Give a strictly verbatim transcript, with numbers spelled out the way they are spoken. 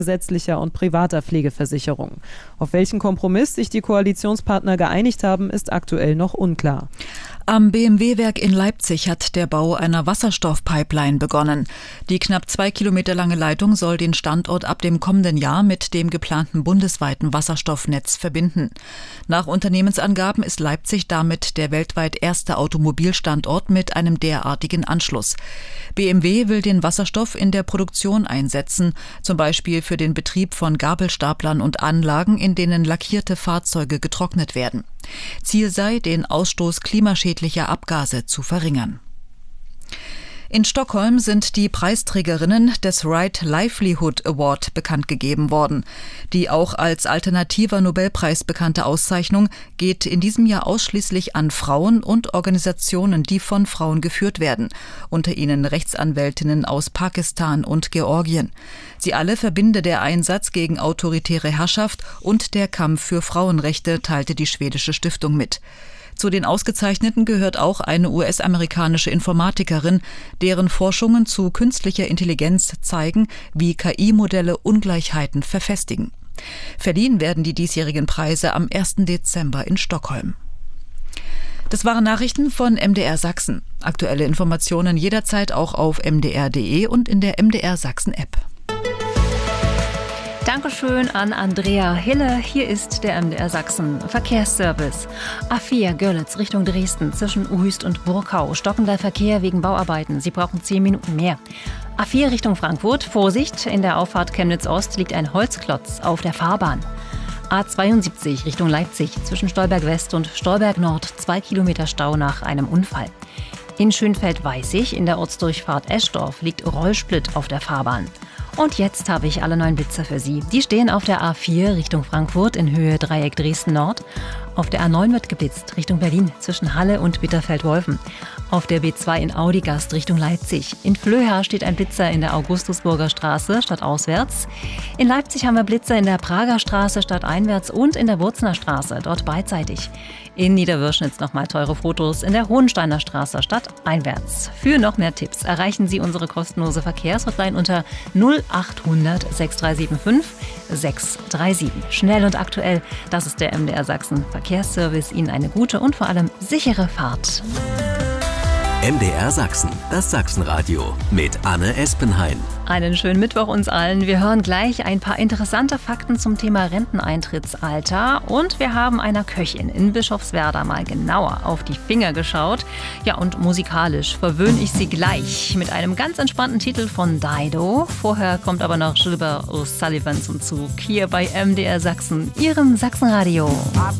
gesetzlicher und privater Pflegeversicherung. Auf welchen Kompromiss sich die Koalitionspartner geeinigt haben, ist aktuell noch unklar. Am B M W-Werk in Leipzig hat der Bau einer Wasserstoffpipeline begonnen. Die knapp zwei Kilometer lange Leitung soll den Standort ab dem kommenden Jahr mit dem geplanten bundesweiten Wasserstoffnetz verbinden. Nach Unternehmensangaben ist Leipzig damit der weltweit erste Automobilstandort mit einem derartigen Anschluss. B M W will den Wasserstoff in der Produktion einsetzen, zum Beispiel für den Betrieb von Gabelstaplern und Anlagen, in denen lackierte Fahrzeuge getrocknet werden. Ziel sei, den Ausstoß klimaschädlicher Abgase zu verringern. In Stockholm sind die Preisträgerinnen des Right Livelihood Award bekannt gegeben worden. Die auch als alternativer Nobelpreis bekannte Auszeichnung geht in diesem Jahr ausschließlich an Frauen und Organisationen, die von Frauen geführt werden, unter ihnen Rechtsanwältinnen aus Pakistan und Georgien. Sie alle verbinde der Einsatz gegen autoritäre Herrschaft und der Kampf für Frauenrechte, teilte die schwedische Stiftung mit. Zu den Ausgezeichneten gehört auch eine U S-amerikanische Informatikerin, deren Forschungen zu künstlicher Intelligenz zeigen, wie K I-Modelle Ungleichheiten verfestigen. Verliehen werden die diesjährigen Preise am ersten Dezember in Stockholm. Das waren Nachrichten von M D R Sachsen. Aktuelle Informationen jederzeit auch auf m d r punkt d e und in der M D R Sachsen App. Dankeschön an Andrea Hille. Hier ist der M D R Sachsen Verkehrsservice. A vier Görlitz Richtung Dresden zwischen Uhüst und Burkau. Stockender Verkehr wegen Bauarbeiten. Sie brauchen zehn Minuten mehr. A vier Richtung Frankfurt. Vorsicht, in der Auffahrt Chemnitz Ost liegt ein Holzklotz auf der Fahrbahn. A zweiundsiebzig Richtung Leipzig zwischen Stolberg West und Stolberg Nord. Zwei Kilometer Stau nach einem Unfall. In Schönfeld-Weißig in der Ortsdurchfahrt Eschdorf liegt Rollsplit auf der Fahrbahn. Und jetzt habe ich alle neuen Blitzer für Sie. Die stehen auf der A vier Richtung Frankfurt in Höhe Dreieck Dresden Nord. Auf der A neun wird geblitzt Richtung Berlin zwischen Halle und Bitterfeld-Wolfen. Auf der B zwei in Audigast Richtung Leipzig. In Flöha steht ein Blitzer in der Augustusburger Straße stadtauswärts. In Leipzig haben wir Blitzer in der Prager Straße stadteinwärts und in der Wurzner Straße, dort beidseitig. In Niederwürschnitz nochmal teure Fotos in der Hohensteiner Straße stadteinwärts. Für noch mehr Tipps erreichen Sie unsere kostenlose Verkehrshotline unter null achthundert sechsunddreißig fünfundsiebzig sechshundertsiebenunddreißig. Schnell und aktuell, das ist der M D R Sachsen Verkehrsservice. Ihnen eine gute und vor allem sichere Fahrt. M D R Sachsen, das Sachsenradio mit Anne Espenhain. Einen schönen Mittwoch uns allen. Wir hören gleich ein paar interessante Fakten zum Thema Renteneintrittsalter und wir haben einer Köchin in Bischofswerda mal genauer auf die Finger geschaut. Ja, und musikalisch verwöhne ich Sie gleich mit einem ganz entspannten Titel von Dido. Vorher kommt aber noch Gilbert O'Sullivan zum Zug hier bei M D R Sachsen, Ihrem Sachsenradio.